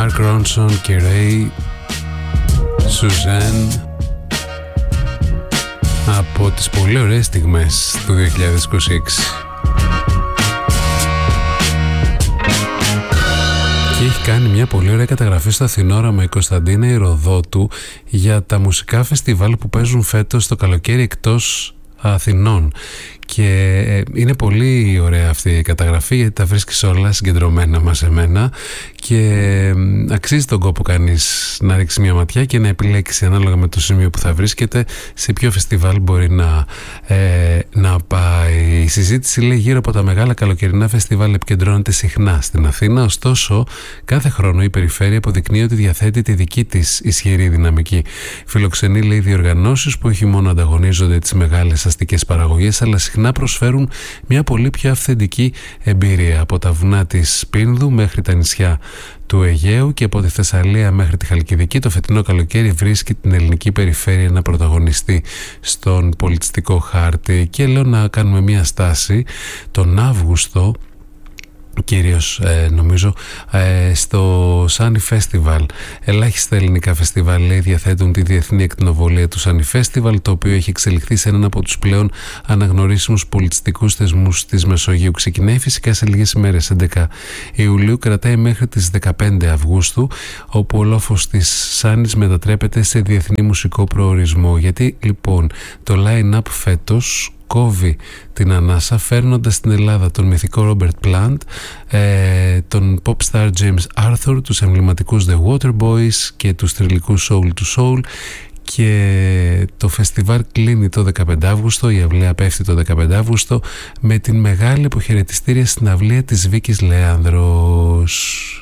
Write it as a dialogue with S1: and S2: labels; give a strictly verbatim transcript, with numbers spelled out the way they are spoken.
S1: Mark Ronson και Ray Suzanne από τις πολύ ωραίες στιγμές του δύο χιλιάδες είκοσι έξι. Και έχει κάνει μια πολύ ωραία καταγραφή στο Αθηνόραμα η Κωνσταντίνα Ηροδότου για τα μουσικά φεστιβάλ που παίζουν φέτος το καλοκαίρι εκτός Αθηνών. Και είναι πολύ ωραία αυτή η καταγραφή, γιατί τα βρίσκεις όλα συγκεντρωμένα μαζεμένα και αξίζει τον κόπο κανείς να ρίξει μια ματιά και να επιλέξει ανάλογα με το σημείο που θα βρίσκεται σε ποιο φεστιβάλ μπορεί να, ε, να πάει. Η συζήτηση, λέει, γύρω από τα μεγάλα καλοκαιρινά φεστιβάλ επικεντρώνεται συχνά στην Αθήνα, ωστόσο κάθε χρόνο η περιφέρεια αποδεικνύει ότι διαθέτει τη δική της ισχυρή δυναμική. Φιλοξενεί, λέει, διοργανώσεις που όχι μόνο ανταγωνίζονται τις μεγάλες αστικές παραγωγές, αλλά συχνά να προσφέρουν μια πολύ πιο αυθεντική εμπειρία, από τα βουνά της Πίνδου μέχρι τα νησιά του Αιγαίου και από τη Θεσσαλία μέχρι τη Χαλκιδική. Το φετινό καλοκαίρι βρίσκει την ελληνική περιφέρεια να πρωταγωνιστεί στον πολιτιστικό χάρτη και λέω να κάνουμε μια στάση τον Αύγουστο, κυρίως ε, νομίζω ε, στο Sunny Festival. Ελάχιστα ελληνικά φεστιβάλ, λέει, διαθέτουν τη διεθνή εκτινοβολία του Sunny Festival, το οποίο έχει εξελιχθεί σε έναν από τους πλέον αναγνωρίσιμους πολιτιστικούς θεσμούς της Μεσογείου. Ξεκινάει φυσικά σε λίγες ημέρες, έντεκα Ιουλίου, κρατάει μέχρι τις δεκαπέντε Αυγούστου, όπου ο λόφος της Sunny's μετατρέπεται σε διεθνή μουσικό προορισμό. Γιατί λοιπόν το line-up φέτος κόβει την ανάσα, φέρνοντας στην Ελλάδα τον μυθικό Robert Plant, ε, τον pop star James Arthur, τους εμβληματικούς The Waterboys και τους θρυλικούς Soul to Soul. Και το φεστιβάλ κλείνει το δεκαπέντε Αύγουστο, η αυλαία πέφτει το δεκαπέντε Αύγουστο με την μεγάλη αποχαιρετιστήρια συναυλία της Βίκης Λέανδρος.